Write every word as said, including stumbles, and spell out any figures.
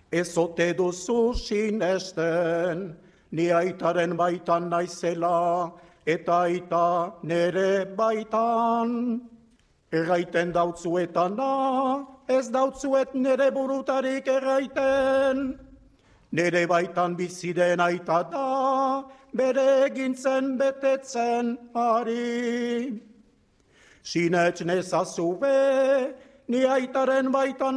Ez ote duzu sinesten, ni aitaren baitan naizela, eta aita nere baitan. Erraiten dautzuetana, ez dautzuet nere burutarik erraiten. Nere baitan biziren aita da, bere egintzen betetzen ari. Sinets nezazue, ni aitaren baitan